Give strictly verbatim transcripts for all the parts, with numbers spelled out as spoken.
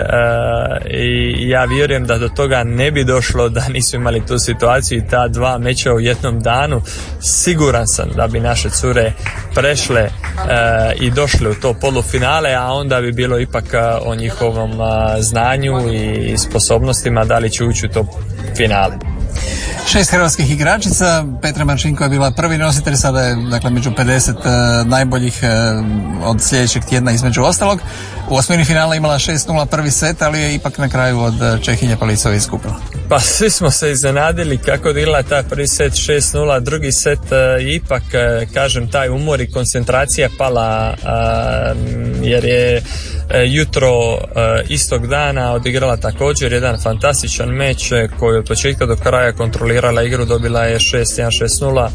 i ja vjerujem da do toga ne bi došlo da nisu imali tu situaciju i ta dva meča u jednom danu. Siguran sam da bi naše cure prešle i došle u to polufinale, a onda bi bilo ipak o njihovom znanju i sposobnostima da li će ući u to finale. Šest hrvatskih igračica, Petra Marčinko je bila prvi nositelj, sada je dakle među pedeset uh, najboljih uh, od sljedećeg tjedna između ostalog. U osmini finala imala šest nula prvi set, ali je ipak na kraju od Čehinje Palicove izgubila. Pa svi smo se iznenadili kako je bila taj prvi set šest nula, drugi set uh, ipak, uh, kažem, taj umor i koncentracija pala uh, jer je jutro istog dana odigrala također jedan fantastičan meč koji od početka do kraja kontrolirala igru, dobila je šest jedan šest nula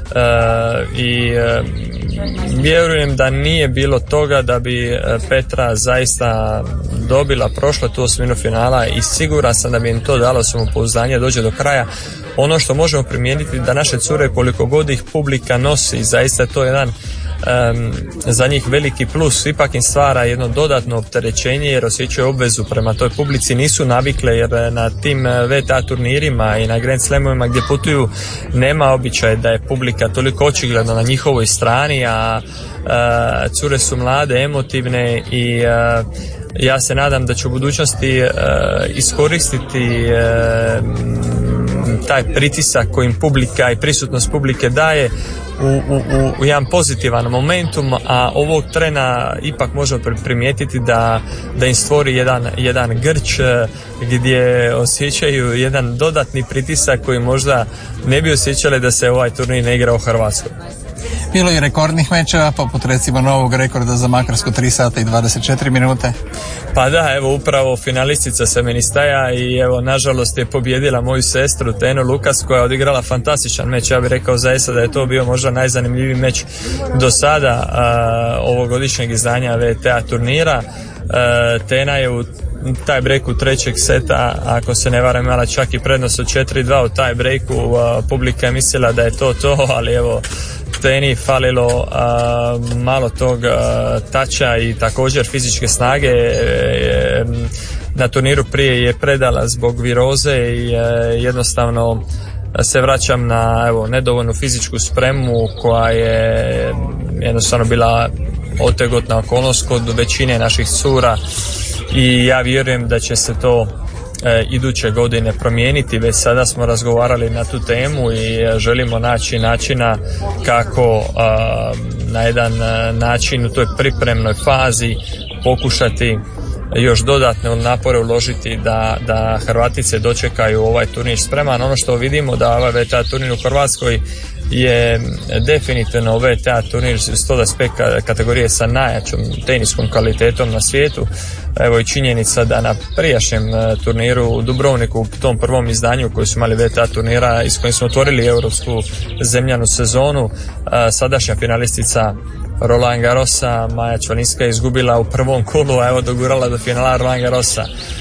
i vjerujem da nije bilo toga da bi Petra zaista dobila, prošla tu osminu finala i siguran sam da bi im to dalo samopouzdanje dođe do kraja. Ono što možemo primijeniti da naše cure, koliko god ih publika nosi, zaista je to jedan Um, za njih veliki plus, ipak im stvara jedno dodatno opterećenje jer osjećaju obvezu prema toj publici, nisu navikle jer na tim V T A turnirima i na Grand Slamovima gdje putuju nema običaj da je publika toliko očigledno na njihovoj strani, a uh, cure su mlade, emotivne i uh, ja se nadam da će u budućnosti uh, iskoristiti uh, taj pritisak kojim publika i prisutnost publike daje U, u, u jedan pozitivan momentum, a ovog trena ipak možemo primijetiti da, da im stvori jedan, jedan grč gdje osjećaju jedan dodatni pritisak koji možda ne bi osjećali da se ovaj turnir ne igra u Hrvatskoj. Bilo je rekordnih mečeva, poput recimo novog rekorda za Makarsku tri sata i dvadeset četiri minute. Pa da, evo upravo finalistica Semenistaja i evo nažalost je pobjedila moju sestru Tenu Lukas koja je odigrala fantastičan meč. Ja bih rekao zaista da je to bio možda najzanimljiviji meč do sada uh, ovogodišnjeg izdanja V T A turnira. Uh, Tena je u taj breaku trećeg seta, ako se ne varam, imala čak i prednost od četiri dva u taj breaku. Uh, publika je mislila da je to to, ali evo Teni falilo uh, malo tog uh, tača i također fizičke snage. E, na turniru prije je predala zbog viroze i e, jednostavno se vraćam na evo nedovoljnu fizičku spremu koja je jednostavno bila otegotna okolnost kod većine naših cura i ja vjerujem da će se to E, iduće godine promijeniti. Već sada smo razgovarali na tu temu i e, želimo naći načina kako a, na jedan a, način u toj pripremnoj fazi pokušati još dodatne napore uložiti da, da Hrvatice dočekaju ovaj turnir spreman. Ono što vidimo da ovaj V T A turnir u Hrvatskoj je definitivno V T A turnir sto dvadeset pet kategorije sa najjačom teniskom kvalitetom na svijetu. Evo i činjenica da na prijašnjem turniru u Dubrovniku, u tom prvom izdanju koji su imali V T A turnira i s kojim smo otvorili europsku zemljanu sezonu, sadašnja finalistica Roland Garrosa Maja Čvalinska je izgubila u prvom kolu, a evo dogurala do finala Roland Garrosa.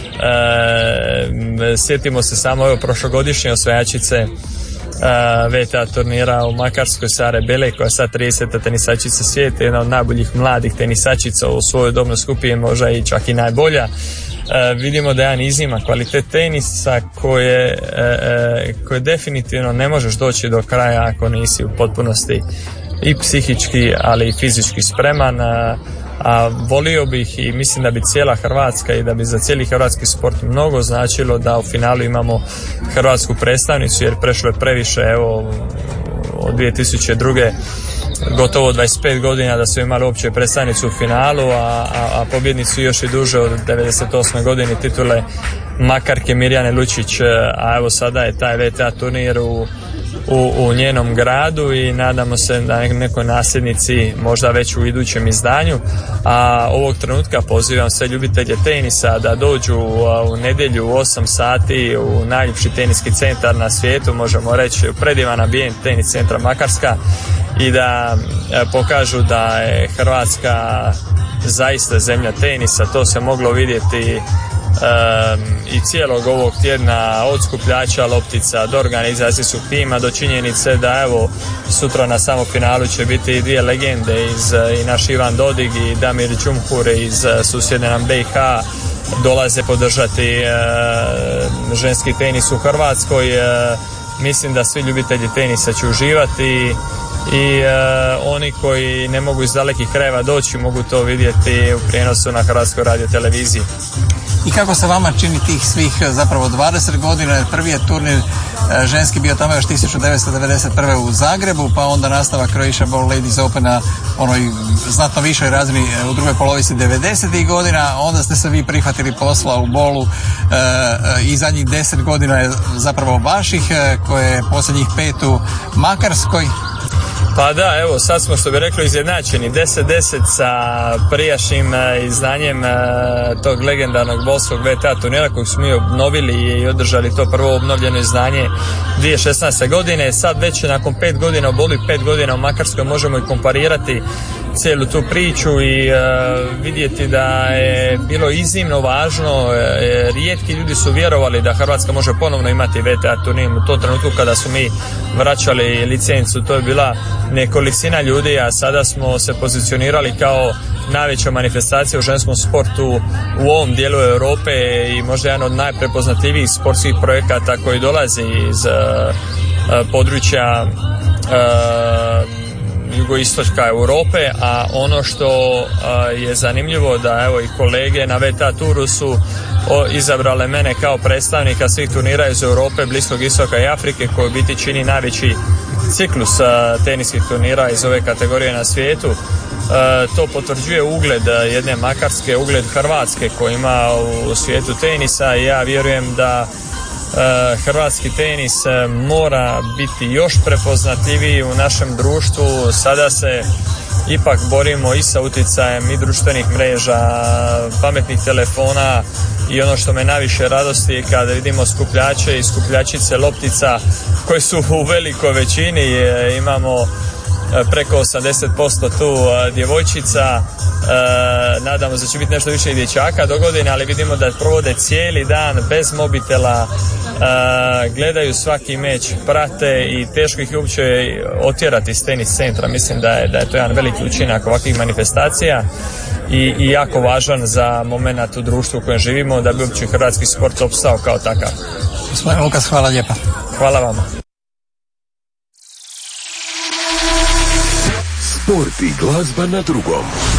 E, sjetimo se samo evo prošlogodišnje osvajačice Uh, V T A turnira u Makarskoj, Sare Bele, koja je sad trideseta tenisačica svijeta, jedna od najboljih mladih tenisačica u svojoj dobnoj skupini, možda i čak i najbolja. Uh, vidimo da je jedan izniman kvalitet tenisa koje, uh, koje definitivno ne možeš doći do kraja ako nisi u potpunosti i psihički, ali i fizički spreman. Uh, a volio bih i mislim da bi cijela Hrvatska i da bi za cijeli hrvatski sport mnogo značilo da u finalu imamo hrvatsku predstavnicu, jer prešlo je previše, evo od dvije tisuće druge gotovo dvadeset pet godina da su imali uopće predstavnicu u finalu, a, a, a pobjednicu još i duže od devedeset osme godine titule Makarke Mirjane Lučić, a evo sada je taj V T A turnir u U, u njenom gradu i nadamo se da nekoj nasljednici možda već u idućem izdanju. A ovog trenutka pozivam sve ljubitelje tenisa da dođu u nedjelju u osam sati u najljepši teniski centar na svijetu, možemo reći predivan ambijent tenis centra Makarska, i da pokažu da je Hrvatska zaista zemlja tenisa. To se moglo vidjeti Um, i cijelog ovog tjedna, od skupljača loptica do organizacijskog tima do činjenice da evo sutra na samom finalu će biti i dvije legende iz, i naš Ivan Dodig i Damir Džumhur iz susjedne nam B i H, dolaze podržati e, ženski tenis u Hrvatskoj. E, mislim da svi ljubitelji tenisa će uživati i e, oni koji ne mogu iz dalekih krajeva doći mogu to vidjeti u prijenosu na Hrvatskoj radioteleviziji. I kako se vama čini tih svih zapravo dvadeset godina? Prvi je turnir ženski bio tamo još tisuću devetsto devedeset prve u Zagrebu, pa onda nastavak Croatia Ball Ladies Open na onoj znatno višoj razini u drugoj polovici devedesetih godina. Onda ste se vi prihvatili posla u bolu e, i zadnjih deset godina je zapravo vaših, koje je posljednjih pet u Makarskoj. Pa da, evo, sad smo, što bi rekli, izjednačeni deset deset sa prijašnjim e, izdanjem e, tog legendarnog bolskog V T A turnira kojeg smo mi obnovili i održali to prvo obnovljeno izdanje dvije tisuće šesnaeste godine. Sad već nakon pet godina u bolu i pet godina u Makarskoj možemo i komparirati cijelu tu priču i e, vidjeti da je bilo iznimno važno. E, rijetki ljudi su vjerovali da Hrvatska može ponovno imati V T A turnir. U tom trenutku kada su mi vraćali licencu, to je bila nekolicina ljudi, a sada smo se pozicionirali kao najveća manifestacija u ženskom sportu u ovom dijelu Europe i možda jedan od najprepoznatljivijih sportskih projekata koji dolazi iz uh, područja uh, jugoistočka Europe, a ono što uh, je zanimljivo da evo i kolege na V T A Touru su o, izabrale mene kao predstavnika svih turnira iz Europe, Bliskog istoka i Afrike, koji u biti čini najveći ciklus uh, teniskih turnira iz ove kategorije na svijetu. Uh, to potvrđuje ugled uh, jedne Makarske, ugled Hrvatske koji ima u svijetu tenisa i ja vjerujem da uh, hrvatski tenis uh, mora biti još prepoznatljiviji u našem društvu. Sada se ipak borimo i sa utjecajem i društvenih mreža, pametnih telefona i ono što me najviše radosti je kada vidimo skupljače i skupljačice loptica koji su u velikoj većini. Imamo preko osamdeset posto tu djevojčica, nadamo se da će biti nešto više i dječaka do godine, ali vidimo da provode cijeli dan bez mobitela, gledaju svaki meč, prate i teško ih uopće otjerati iz tenis centra. Mislim da je, da je to jedan veliki učinak ovakvih manifestacija i, i jako važan za moment u društvu u kojem živimo da bi uopće hrvatski sport opstao kao takav. Gospodin Lukas, hvala lijepa. Hvala vama. Sport i glazba na drugom.